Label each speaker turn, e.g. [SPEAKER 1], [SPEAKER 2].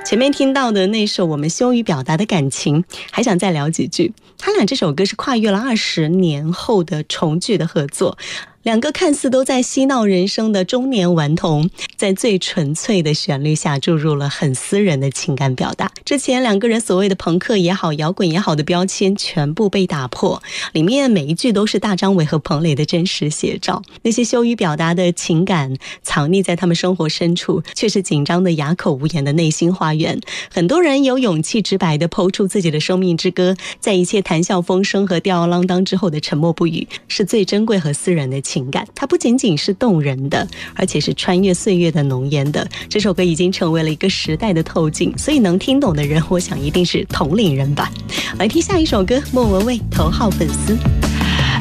[SPEAKER 1] 前面听到的那首我们羞于表达的感情，还想再聊几句。他俩这首歌是跨越了20年后的重聚的合作，两个看似都在嬉闹人生的中年顽童，在最纯粹的旋律下注入了很私人的情感表达。之前两个人所谓的朋克也好，摇滚也好的标签全部被打破，里面每一句都是大张伟和彭磊的真实写照。那些羞于表达的情感藏匿在他们生活深处，却是紧张的哑口无言的内心花园。很多人有勇气直白地剖出自己的生命之歌，在一切谈笑风生和吊儿郎当之后的沉默不语，是最珍贵和私人的情感。它不仅仅是动人的，而且是穿越岁月的浓烟的。这首歌已经成为了一个时代的透镜，所以能听懂的人，我想一定是同龄人吧。来听下一首歌，莫文蔚头号粉丝。